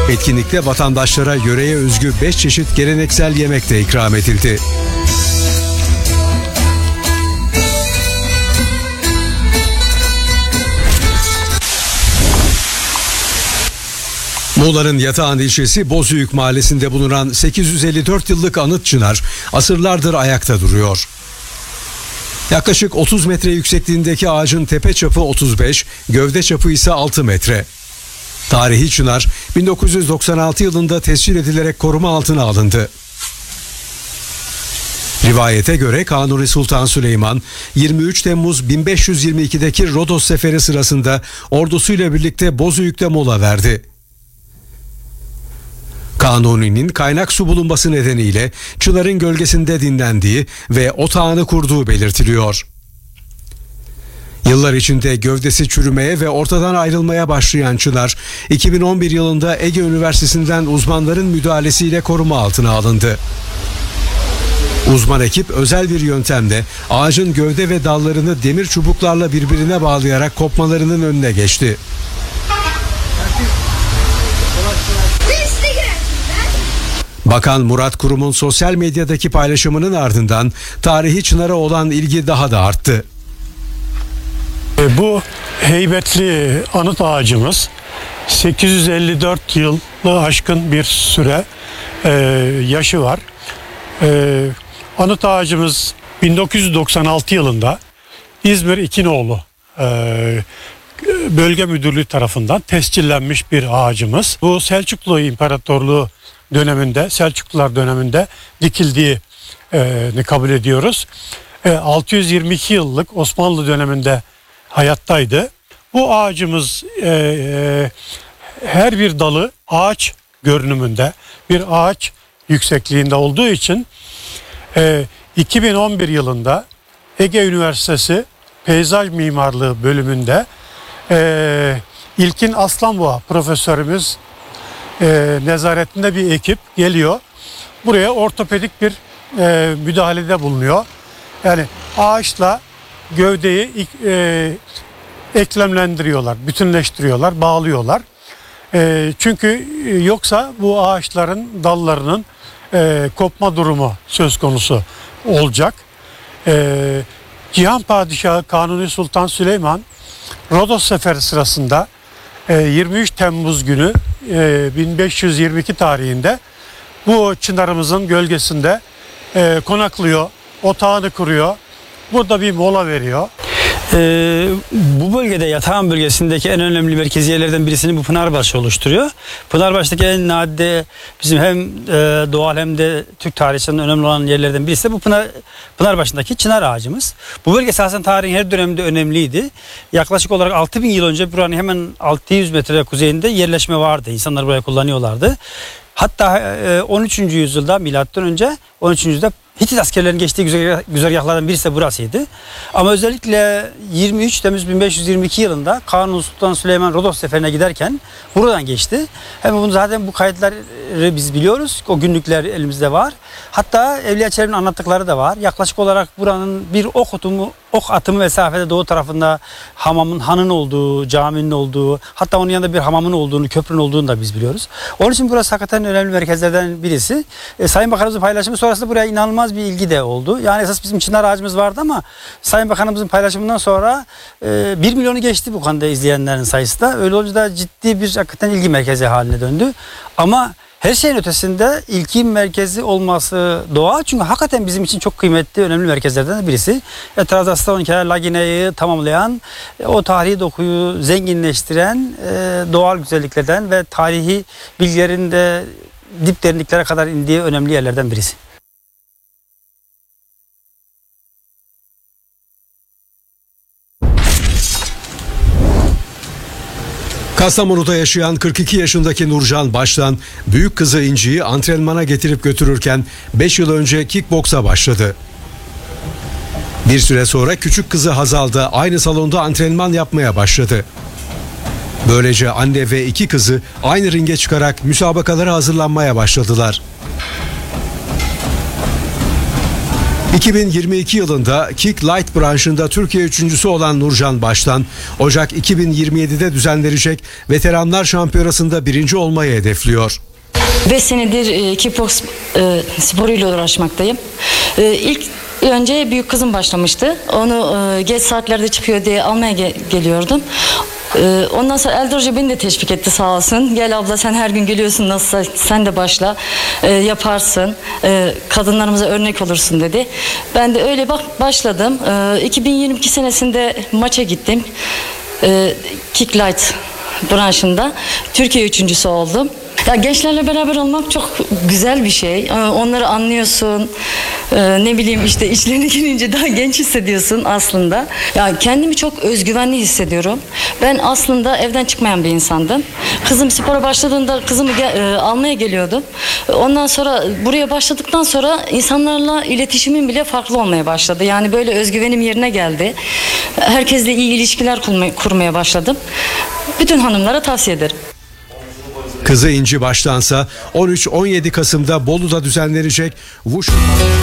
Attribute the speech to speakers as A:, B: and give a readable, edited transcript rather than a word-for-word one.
A: Etkinlikte vatandaşlara yöreye özgü 5 çeşit geleneksel yemek de ikram edildi. Muğla'nın Yatağan ilçesi Bozüyük mahallesinde bulunan 854 yıllık anıt çınar asırlardır ayakta duruyor. Yaklaşık 30 metre yüksekliğindeki ağacın tepe çapı 35, gövde çapı ise 6 metre. Tarihi çınar 1996 yılında tescil edilerek koruma altına alındı. Rivayete göre Kanuni Sultan Süleyman 23 Temmuz 1522'deki Rodos seferi sırasında ordusuyla birlikte Bozüyük'te mola verdi. Kanuni'nin kaynak su bulunması nedeniyle çınarın gölgesinde dinlendiği ve otağını kurduğu belirtiliyor. Yıllar içinde gövdesi çürümeye ve ortadan ayrılmaya başlayan çınar, 2011 yılında Ege Üniversitesi'nden uzmanların müdahalesiyle koruma altına alındı. Uzman ekip özel bir yöntemle ağacın gövde ve dallarını demir çubuklarla birbirine bağlayarak kopmalarının önüne geçti. Bakan Murat Kurum'un sosyal medyadaki paylaşımının ardından tarihi çınara olan ilgi daha da arttı.
B: Bu heybetli anıt ağacımız 854 yılı aşkın bir süre yaşı var. Anıt ağacımız 1996 yılında İzmir İkinoğlu Bölge Müdürlüğü tarafından tescillenmiş bir ağacımız. Bu Selçuklu İmparatorluğu döneminde, Selçuklular döneminde dikildiğini kabul ediyoruz. 622 yıllık Osmanlı döneminde hayattaydı. Bu ağacımız her bir dalı ağaç görünümünde, bir ağaç yüksekliğinde olduğu için 2011 yılında Ege Üniversitesi Peyzaj Mimarlığı bölümünde İlkin Aslanboğa profesörümüz nezaretinde bir ekip geliyor. Buraya ortopedik bir müdahalede bulunuyor. Yani ağaçla gövdeyi eklemlendiriyorlar, bütünleştiriyorlar, bağlıyorlar. Çünkü yoksa bu ağaçların dallarının kopma durumu söz konusu olacak. Cihan Padişahı Kanuni Sultan Süleyman Rodos seferi sırasında 23 Temmuz günü 1522 tarihinde bu çınarımızın gölgesinde konaklıyor, otağını kuruyor. Burada bir mola veriyor.
C: Bu bölgede Yatağan bölgesindeki en önemli merkezi yerlerden birisini bu Pınarbaşı oluşturuyor. Pınarbaşı'daki en nadide bizim hem doğal hem de Türk tarihçinin önemli olan yerlerden birisi de bu Pınarbaşı'ndaki çınar ağacımız. Bu bölge esasen tarihin her döneminde önemliydi. Yaklaşık olarak 6000 yıl önce buranın hemen 600 metre kuzeyinde yerleşme vardı. İnsanlar burayı kullanıyorlardı. Hatta 13. yüzyılda milattan önce 13. yüzyılda Hitit askerlerin geçtiği güzergahlardan birisi de burasıydı. Ama özellikle 23 Temmuz 1522 yılında Kanuni Sultan Süleyman Rodos seferine giderken buradan geçti. Hem bunu zaten bu kayıtları biz biliyoruz. O günlükler elimizde var. Hatta Evliya Çelebi'nin anlattıkları da var. Yaklaşık olarak buranın bir ok atımı mesafede doğu tarafında hanın olduğu, caminin olduğu, hatta onun yanında bir hamamın olduğunu, köprünün olduğunu da biz biliyoruz. Onun için burası hakikaten önemli merkezlerden birisi. Sayın Bakanımızın paylaşımı sonrasında buraya inanılmaz bir ilgi de oldu. Yani esas bizim çınar ağacımız vardı ama Sayın Bakanımızın paylaşımından sonra 1 milyonu geçti bu konuda izleyenlerin sayısı da. Öyle olunca da ciddi bir hakikaten ilgi merkezi haline döndü. Ama her şeyin ötesinde ilki merkezi olması doğal. Çünkü hakikaten bizim için çok kıymetli, önemli merkezlerden birisi. Etrafta Stavanker Lagine'yi tamamlayan, o tarihi dokuyu zenginleştiren doğal güzelliklerden ve tarihi bilgilerin de dip derinliklere kadar indiği önemli yerlerden birisi.
A: Kastamonu'da yaşayan 42 yaşındaki Nurcan Baştan büyük kızı İnci'yi antrenmana getirip götürürken 5 yıl önce kickboksa başladı. Bir süre sonra küçük kızı Hazal da aynı salonda antrenman yapmaya başladı. Böylece anne ve 2 kızı aynı ringe çıkarak müsabakalara hazırlanmaya başladılar. 2022 yılında Kick Light branşında Türkiye üçüncüsü olan Nurcan Baştan, Ocak 2027'de düzenlenecek Veteranlar Şampiyonası'nda birinci olmayı hedefliyor.
D: 5 senedir kickbox sporuyla uğraşmaktayım. İlk önce büyük kızım başlamıştı. Onu geç saatlerde çıkıyor diye almaya geliyordum. Ondan sonra Eldar Hoca beni de teşvik etti, sağ olsun. Gel abla, sen her gün geliyorsun, nasılsa sen de başla, yaparsın, kadınlarımıza örnek olursun dedi. Ben de öyle başladım. 2022 senesinde maça gittim. Kick Light branşında Türkiye üçüncüsü oldum. Ya gençlerle beraber olmak çok güzel bir şey. Onları anlıyorsun. Ne bileyim işte, içlerine girince daha genç hissediyorsun aslında. Ya kendimi çok özgüvenli hissediyorum. Ben aslında evden çıkmayan bir insandım. Kızım spora başladığında kızımı almaya geliyordum. Ondan sonra buraya başladıktan sonra insanlarla iletişimim bile farklı olmaya başladı. Yani böyle özgüvenim yerine geldi. Herkesle iyi ilişkiler kurmaya başladım. Bütün hanımlara tavsiye ederim.
A: Kızı İnci Baştansa 13-17 Kasım'da Bolu'da düzenlenecek Wushu